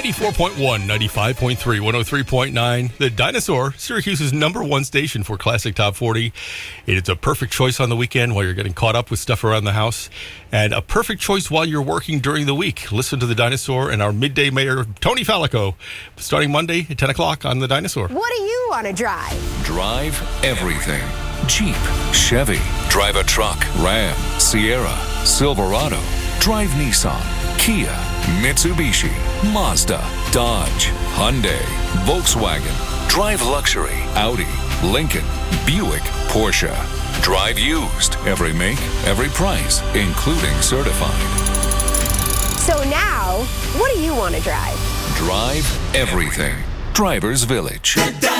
94.1, 95.3, 103.9. The Dinosaur, Syracuse's #1 station for Classic Top 40. It's a perfect choice on the weekend while you're getting caught up with stuff around the house, and a perfect choice while you're working during the week. Listen to The Dinosaur and our midday mayor, Tony Fallico, starting Monday at 10 o'clock on The Dinosaur. What do you want to drive? Drive everything. Jeep, Chevy, drive a truck, Ram, Sierra, Silverado, drive Nissan, Kia, Mitsubishi, Mazda, Dodge, Hyundai, Volkswagen, drive luxury, Audi, Lincoln, Buick, Porsche. Drive used, every make, every price, including certified. So now, what do you want to drive? Drive everything. Drivers Village.